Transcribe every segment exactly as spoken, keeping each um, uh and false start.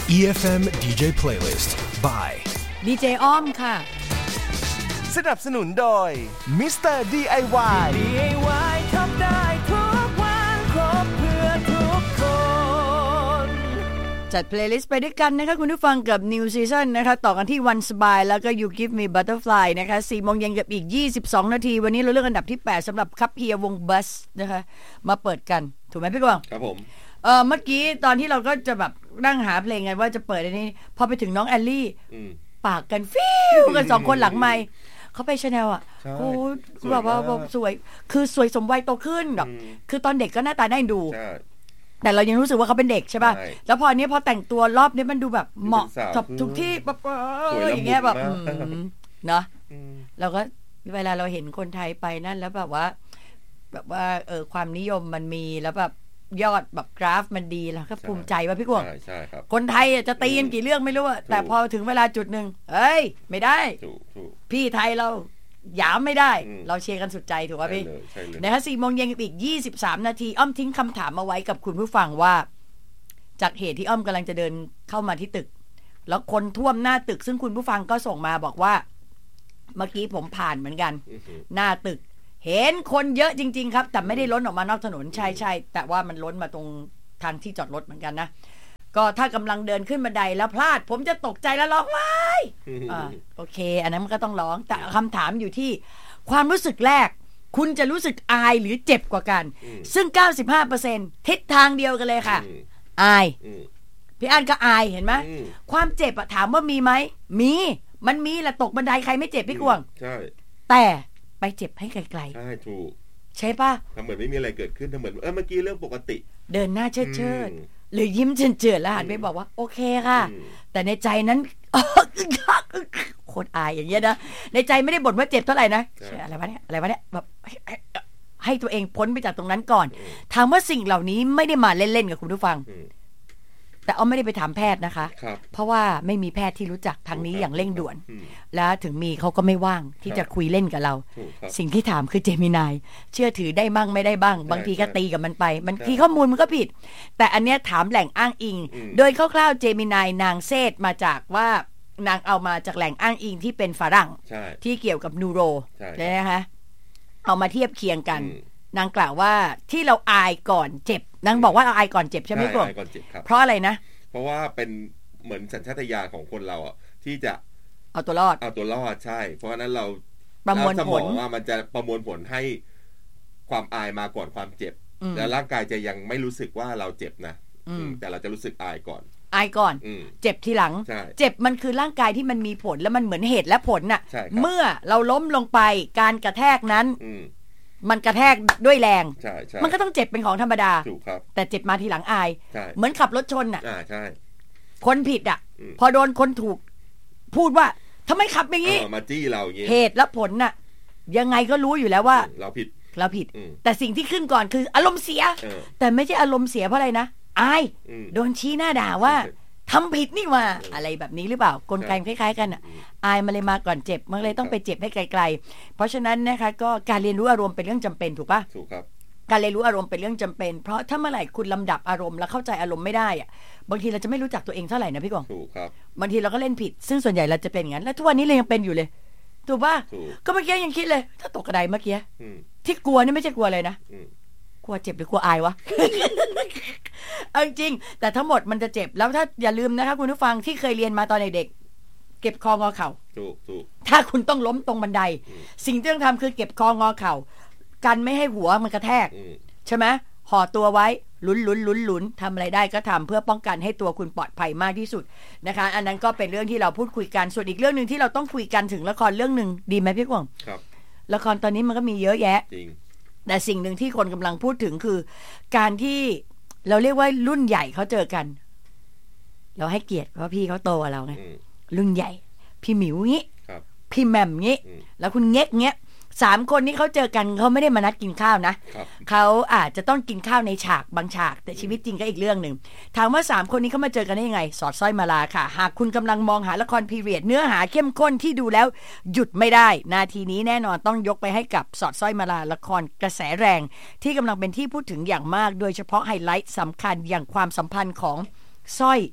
อี เอฟ เอ็ม ดี เจ Playlist by ดี เจ อ้อมค่ะสนับสนุนโดย มิสเตอร์ ดี ไอ วายดี ไอ วาย ทำได้ทุกวันครบเพื่อทุกคนจัดเพลย์ลิสต์ไปด้วยกันนะคะคุณผู้ฟังกับ New Season นะคะต่อกันที่วันสบายแล้วก็ You Give Me Butterfly นะคะสี่โมงเย็นกับอีกยี่สิบสองนาทีวันนี้เราเลือกอันดับที่แปดสำหรับคัพเฮียวงบัสนะคะมาเปิดกันถูกไหมพี่กวางครับผมเออเมื่อกี้ตอนที่เราก็จะแบบนั่งหาเพลงไงว่าจะเปิดอันนี้พอไปถึงน้องแอลลี่ปากกันฟิวกันสองคนหลังไมค์เขาไปชาแนลอ่ะโอ้แบบว่าสวยคือสวยสมวัยโตขึ้นแบบคือตอนเด็กก็หน้าตาน่าดูแต่เรายังรู้สึกว่าเขาเป็นเด็กใช่ป่ะแล้วพออันนี้พอแต่งตัวรอบนี้มันดูแบบเหมาะกับทุกที่แบบอย่างเงี้ยแบบเนาะเราก็เวลาเราเห็นคนไทยไปนั่นแล้วแบบว่าแบบว่าเออความนิยมมันมีแล้วแบบยอดแบบกราฟมันดีแล้วก็ภูมิใจว่าพี่กวางใช่ใช่ครับคนไทยจะตีกันกี่เรื่องไม่รู้แต่พอถึงเวลาจุดหนึ่งเอ้ยไม่ได้พี่ไทยเราหยามไม่ได้เราเชียร์กันสุดใจถูกป่ะพี่นะคะสี่โมงเย็นอีกยี่สิบสามนาทีอ้อมทิ้งคำถามมาไว้กับคุณผู้ฟังว่าจากเหตุที่อ้อมกำลังจะเดินเข้ามาที่ตึกแล้วคนท่วมหน้าตึกซึ่งคุณผู้ฟังก็ส่งมาบอกว่าเมื่อกี้ผมผ่านเหมือนกันหน้าตึกเห็นคนเยอะจริงๆครับแต่ไม่ได้ล้นออกมานอกถนนใช่ๆแต่ว่ามันล้นมาตรงทางที่จอดรถเหมือนกันนะก็ถ้ากำลังเดินขึ้นบันไดแล้วพลาดผมจะตกใจแล้วร้องว้ายอ่าโอเคอันนั้นมันก็ต้องร้องแต่คำถามอยู่ที่ความรู้สึกแรกคุณจะรู้สึกอายหรือเจ็บกว่ากันซึ่ง เก้าสิบห้าเปอร์เซ็นต์ ทิศทางเดียวกันเลยค่ะอายพี่อันก็อายเห็นไหมความเจ็บอะถามว่ามีไหมมีมันมีแหละตกบันไดใครไม่เจ็บพี่กวางใช่แต่ไปเจ็บให้ไกลๆใช่ถูกใช่ป่ะทำเหมือนไม่มีอะไรเกิดขึ้นทำเหมือนเออเมื่อกี้เรื่องปกติเดินหน้าเชิดเชิดหรือยิ้มเฉยๆแล้วหันไปบอกว่าโอเคค่ะแต่ในใจนั้นโคตรอายอย่างเงี้ยนะในใจไม่ได้บ่นว่าเจ็บเท่าไหร่นะอะไรวะเนี่ยอะไรวะเนี่ยแบบให้ตัวเองพ้นไปจากตรงนั้นก่อนถามว่าสิ่งเหล่านี้ไม่ได้มาเล่นๆกับคุณผู้ฟังแต่อ้อมไม่ได้ไปถามแพทย์นะคะเพราะว่าไม่มีแพทย์ที่รู้จักทางนี้อย่างเร่งด่วนและถึงมีเขาก็ไม่ว่างที่จะคุยเล่นกับเราสิ่งที่ถามคือเจมินายเชื่อถือได้บ้างไม่ได้บ้างบางทีก็ตีกับมันไปบางทีข้อมูลมันก็ผิดแต่อันเนี้ยถามแหล่งอ้างอิงโดยคร่าวๆเจมินายนางเซตมาจากว่านางเอามาจากแหล่งอ้างอิงที่เป็นฝรั่งที่เกี่ยวกับนูโรนะคะเอามาเทียบเคียงกันนางกล่าวว่าที่เราอายก่อนเจ็บนางบอกว่าเราอายก่อนเจ็บใช่ไหมพี่กบเพราะอะไรนะเพราะว่าเป็นเหมือนสัญชาตญาณของคนเราอ่ะที่จะเอาตัวรอดเอาตัวรอดใช่เพราะฉะนั้นเราประมวลผลว่ามันจะประมวลผลให้ความอายมาก่อนความเจ็บแล้วร่างกายจะยังไม่รู้สึกว่าเราเจ็บนะแต่เราจะรู้สึกอายก่อนอายก่อนเจ็บทีหลังเจ็บมันคือร่างกายที่มันมีผลแล้วมันเหมือนเหตุและผลน่ะเมื่อเราล้มลงไปการกระแทกนั้นมันกระแทกด้วยแรงมันก็ต้องเจ็บเป็นของธรรมดาแต่เจ็บมาทีหลังอายเหมือนขับรถชนน่ะคนผิดอ่ะพอโดนคนถูกพูดว่าทำไมขับอย่างนี้มาจี้เราอย่างนี้เหตุและผลน่ะยังไงก็รู้อยู่แล้วว่าเราผิดเราผิดแต่สิ่งที่ขึ้นก่อนคืออารมณ์เสียแต่ไม่ใช่อารมณ์เสียเพราะอะไรนะอายโดนชี้หน้าด่าว่าทำผิดนี่ว่าอะไรแบบนี้หรือเปล่ากลไกคล้ายๆกันอ่ะอายมาเลยมาก่อนเจ็บมันเลยต้องไปเจ็บให้ไกลๆเพราะฉะนั้นนะคะก็การเรียนรู้อารมณ์เป็นเรื่องจำเป็นถูกป่ะถูกครับการเรียนรู้อารมณ์เป็นเรื่องจำเป็นเพราะถ้าเมื่อไหร่คุณลำดับอารมณ์แล้วเข้าใจอารมณ์ไม่ได้อ่ะบางทีเราจะไม่รู้จักตัวเองเท่าไหร่นะพี่กองถูกครับบางทีเราก็เล่นผิดซึ่งส่วนใหญ่เราจะเป็นอย่างนั้นแล้วทุกวันนี้เรายังเป็นอยู่เลยถูกป่ะก็เมื่อกี้ยังคิดเลยถ้าตกกระไดเมื่อกี้ที่กลัวนี่ไม่ใช่กลัวเลยนะกลัวเจ็บหรือกลัวอายวะเอาจริงแต่ทั้งหมดมันจะเจ็บแล้วถ้าอย่าลืมนะคะคุณผู้ฟังที่เคยเรียนมาตอนเด็กๆเก็บคองอเข่าถูกถูกถ้าคุณต้องล้มตรงบันไดสิ่งที่ต้องทำคือเก็บคองอเข่ากันไม่ให้หัวมันกระแทกใช่ไหมห่อตัวไว้ลุ้นลุ้นลุ้นลุ้นทำอะไรได้ก็ทำเพื่อป้องกันให้ตัวคุณปลอดภัยมากที่สุดนะคะอันนั้นก็เป็นเรื่องที่เราพูดคุยกันส่วนอีกเรื่องนึงที่เราต้องคุยกันถึงละครเรื่องนึงดีไหมพี่กวางครับละครตอนนี้มันก็มีเยอะแยะจริงแต่สิ่งหนึ่งที่คนกำลังพูดถึงคือการที่เราเรียกว่ารุ่นใหญ่เขาเจอกันเราให้เกียรติเพราะพี่เขาโตกว่าเราไงรุ่นใหญ่พี่หมิวงี้พี่แหม่มงี้แล้วคุณเง็กเงี้ยสามคนนี้เขาเจอกันเขาไม่ได้มานัดกินข้าวนะเขาอาจจะต้องกินข้าวในฉากบางฉากแต่ชีวิตจริงก็อีกเรื่องหนึ่งถามว่าสามคนนี้เขามาเจอกันได้ยังไงสอดสร้อยมาลาค่ะหากคุณกำลังมองหาละครพีเรียดเนื้อหาเข้มข้นที่ดูแล้วหยุดไม่ได้นาทีนี้แน่นอนต้องยกไปให้กับสอดสร้อยมาลาละครกระแสแรงที่กำลังเป็นที่พูดถึงอย่างมากโดยเฉพาะไฮไลท์สำคัญอย่างความสัมพันธ์ของสร้อย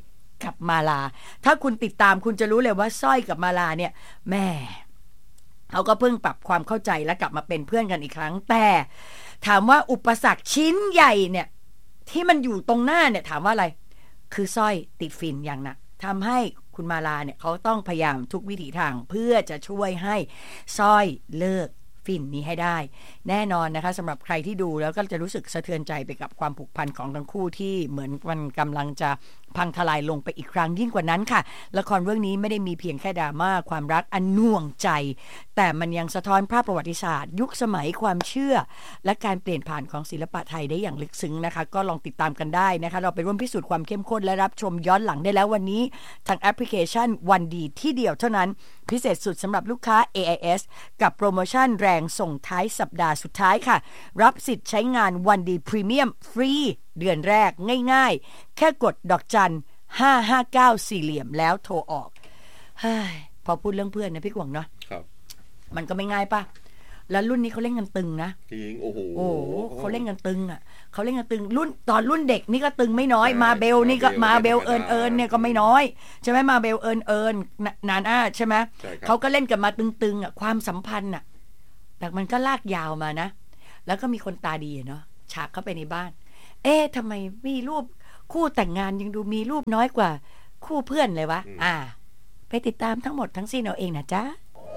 กับมาลาถ้าคุณติดตามคุณจะรู้เลยว่าสร้อยกับมาลาเนี่ยแม่เขาก็เพิ่งปรับความเข้าใจและกลับมาเป็นเพื่อนกันอีกครั้งแต่ถามว่าอุปสรรคชิ้นใหญ่เนี่ยที่มันอยู่ตรงหน้าเนี่ยถามว่าอะไรคือสร้อยติดฝิ่นอย่างหนักทำให้คุณมาลาเนี่ยเขาต้องพยายามทุกวิถีทางเพื่อจะช่วยให้สร้อยเลิกฝิ่นนี้ให้ได้แน่นอนนะคะสำหรับใครที่ดูแล้วก็จะรู้สึกสะเทือนใจไปกับความผูกพันของทั้งคู่ที่เหมือนมันกำลังจะพังทลายลงไปอีกครั้งยิ่งกว่านั้นค่ะละครเรื่องนี้ไม่ได้มีเพียงแค่ดราม่าความรักอันน่วงใจแต่มันยังสะท้อนภาพประวัติศาสตร์ยุคสมัยความเชื่อและการเปลี่ยนผ่านของศิลปะไทยได้อย่างลึกซึ้งนะคะก็ลองติดตามกันได้นะคะเราไปร่วมพิสูจน์ความเข้มข้นและรับชมย้อนหลังได้แล้ววันนี้ทางแอปพลิเคชันวันดีที่เดียวเท่านั้นพิเศษสุดสำหรับลูกค้า เอ ไอ เอส กับโปรโมชั่นแรงส่งท้ายสัปดาห์สุดท้ายค่ะรับสิทธิ์ใช้งานวันดีพรีเมียมฟรีเดือนแรกง่ายๆแค่กดดอกจันห้าห้าเก้าสี่เหลี่ยมแล้วโทรออกเฮ้ยพอพูดเรื่องเพื่อนนะพี่กวางเนาะครับมันก็ไม่ง่ายป่ะแล้วรุ่นนี้เขาเล่นกันตึงนะจริงโอ้โหโอ้เขาเล่นกันตึงอ่ะเขาเล่นกันตึงรุ่นตอนรุ่นเด็กนี่ก็ตึงไม่น้อยมาเบลนี่ก็มาเบลเอิญเอิญเนี่ยก็ไม่น้อยใช่ไหมมาเบลเอิญเอิญนานอ่ะใช่ไหมเขาก็เล่นกันมาตึงๆอ่ะความสัมพันธ์อ่ะแต่มันก็ลากยาวมานะแล้วก็มีคนตาดีเนาะฉากเข้าไปในบ้านเอ๊ะทำไมมีรูปคู่แต่งงานยังดูมีรูปน้อยกว่าคู่เพื่อนเลยวะอ่าไปติดตามทั้งหมดทั้งสิ้นเอาเองนะจ๊ะ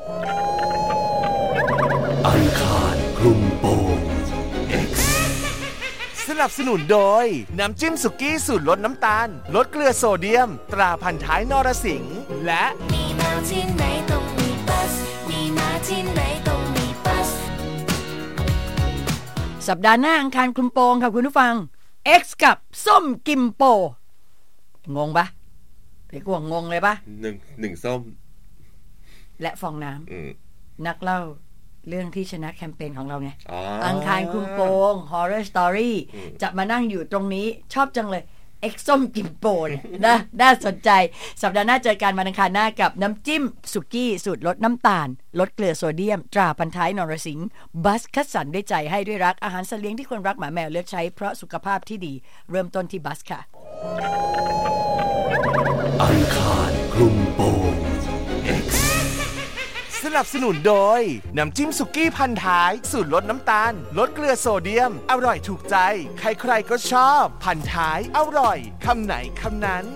อังคารคลุมโปง X สนับสนุนโดยน้ำจิ้มสุกี้สูตรลดน้ำตาลลดเกลือโซเดียมตราพันท้ายนรสิงห์และมีมาที่ไหนต้องมีบัสมีมาที่ไหนต้องมีบัสสัปดาห์หน้าอังคารคลุมโปงค่ะคุณผู้ฟัง X กับส้มกิมโปงงปะไปกวงงงเลยปะหนึ่งหนึ่งส้มและฟองน้ำนักเล่าเรื่องที่ชนะแคมเปญของเราไงอ, อังคารคลุมโปง Horror Story จะมานั่งอยู่ตรงนี้ชอบจังเลย X ส้มกิมโปเนี่ยนะน่าสนใจสัปดาห์หน้าเจอกันวันอังคารหน้ากับน้ำจิ้มสุกี้สูตรลดน้ำตาลลดเกลือโซเดียมตราพันท้ายนรสิงห์บัสคัดสรรด้วยใจให้ด้วยรักอาหารสัตว์เลี้ยงที่คนรักหมาแมวเลือกใช้เพราะสุขภาพที่ดีเริ่มต้นที่บัสค่ะอังคารคลุมโปง X สนับสนุนโดยน้ำจิ้มสุกี้พันท้ายสูตรลดน้ำตาลลดเกลือโซเดียมอร่อยถูกใจใครๆก็ชอบพันท้ายอร่อยคำไหนคำนั้น